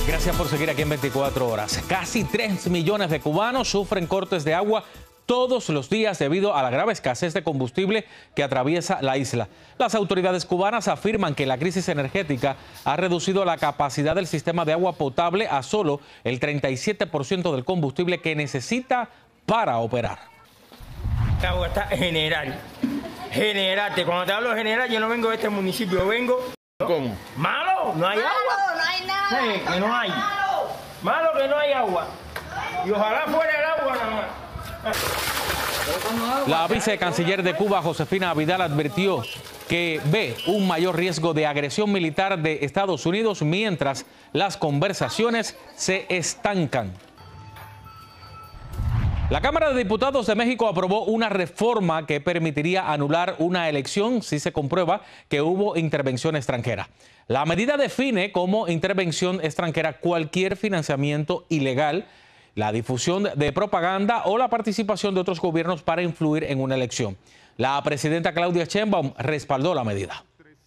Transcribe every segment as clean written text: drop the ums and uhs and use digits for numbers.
Gracias por seguir aquí en 24 horas. Casi 3 millones de cubanos sufren cortes de agua todos los días debido a la grave escasez de combustible que atraviesa la isla. Las autoridades cubanas afirman que la crisis energética ha reducido la capacidad del sistema de agua potable a solo el 37% del combustible que necesita para operar. El agua está general. Cuando te hablo de general, yo no vengo de este municipio, vengo... ¿Cómo? ¿Malo? ¿No hay agua? No hay nada. Sí, que no hay. Malo que no hay agua. Y ojalá fuera el agua nada más. La vicecanciller de Cuba, Josefina Vidal, advirtió que ve un mayor riesgo de agresión militar de Estados Unidos mientras las conversaciones se estancan. La Cámara de Diputados de México aprobó una reforma que permitiría anular una elección si se comprueba que hubo intervención extranjera. La medida define como intervención extranjera cualquier financiamiento ilegal, la difusión de propaganda o la participación de otros gobiernos para influir en una elección. La presidenta Claudia Sheinbaum respaldó la medida.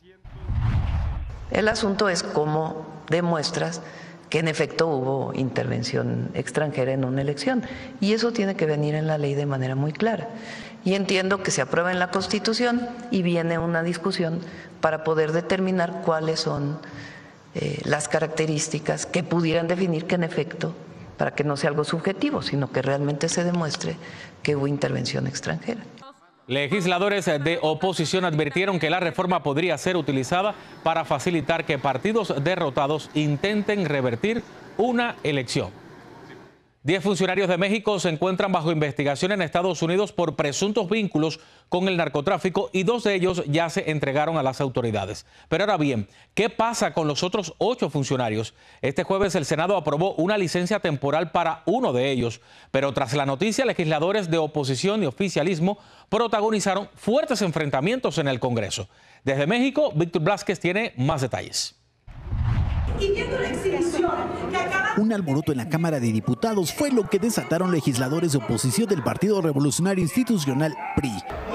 El asunto es cómo demuestras que en efecto hubo intervención extranjera en una elección. Y eso tiene que venir en la ley de manera muy clara. Y entiendo que se aprueba en la Constitución y viene una discusión para poder determinar cuáles son las características que pudieran definir que en efecto, para que no sea algo subjetivo, sino que realmente se demuestre que hubo intervención extranjera. Legisladores de oposición advirtieron que la reforma podría ser utilizada para facilitar que partidos derrotados intenten revertir una elección. 10 funcionarios de México se encuentran bajo investigación en Estados Unidos por presuntos vínculos con el narcotráfico y 2 de ellos ya se entregaron a las autoridades. Pero ahora bien, ¿qué pasa con los otros 8 funcionarios? Este jueves el Senado aprobó una licencia temporal para uno de ellos, pero tras la noticia, legisladores de oposición y oficialismo protagonizaron fuertes enfrentamientos en el Congreso. Desde México, Víctor Blázquez tiene más detalles. Y viendo la exhibición que acaba... Un alboroto en la Cámara de Diputados fue lo que desataron legisladores de oposición del Partido Revolucionario Institucional PRI.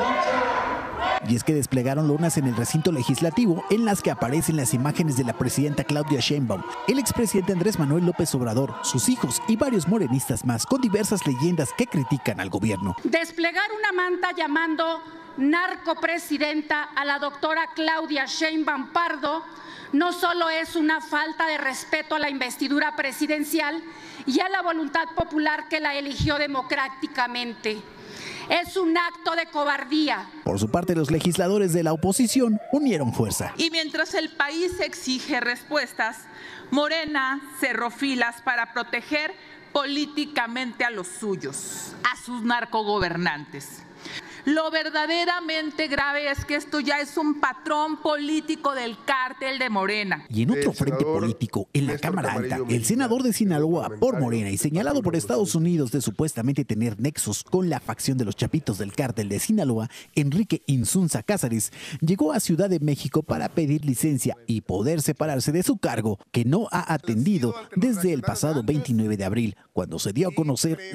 Y es que desplegaron lonas en el recinto legislativo en las que aparecen las imágenes de la presidenta Claudia Sheinbaum, el expresidente Andrés Manuel López Obrador, sus hijos y varios morenistas más con diversas leyendas que critican al gobierno. Desplegar una manta llamando narcopresidenta a la doctora Claudia Sheinbaum Pardo no solo es una falta de respeto a la investidura presidencial y a la voluntad popular que la eligió democráticamente. Es un acto de cobardía. Por su parte, los legisladores de la oposición unieron fuerza. Y mientras el país exige respuestas, Morena cerró filas para proteger políticamente a los suyos, a sus narcogobernantes. Lo verdaderamente grave es que esto ya es un patrón político del cártel de Morena. Y en otro frente político, en la Cámara Alta, el senador de Sinaloa por Morena y señalado por Estados Unidos de supuestamente tener nexos con la facción de los chapitos del cártel de Sinaloa, Enrique Insunza Cázares, llegó a Ciudad de México para pedir licencia y poder separarse de su cargo, que no ha atendido desde el pasado 29 de abril, cuando se dio a conocer